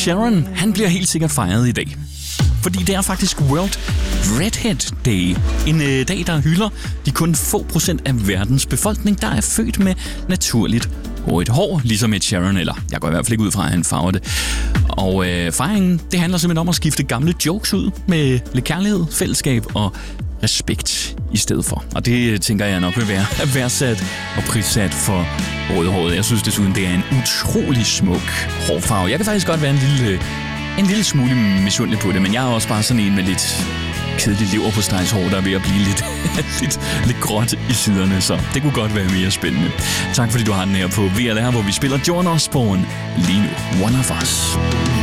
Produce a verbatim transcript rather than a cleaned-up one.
Sheeran, han bliver helt sikkert fejret i dag. Fordi det er faktisk World Redhead Day. En øh, dag, der hylder de kun få procent af verdens befolkning, der er født med naturligt rødt hår, ligesom Ed Sheeran, eller jeg går i hvert fald ikke ud fra, at han farver det. Og øh, fejringen, det handler simpelthen om at skifte gamle jokes ud med lidt kærlighed, fællesskab og respekt i stedet for. Og det tænker jeg nok vil være værdsat og prissat for rødhåret. Jeg synes desuden, det er en utrolig smuk hårfarve. Jeg kan faktisk godt være en lille, en lille smule misundelig på det, men jeg er også bare sådan en med lidt kedelig leverpostejshår, der er ved at blive lidt, lidt, lidt gråt i siderne, så det kunne godt være mere spændende. Tak fordi du har den her på V R, hvor vi spiller Joan Osborne lige nu. One of Us.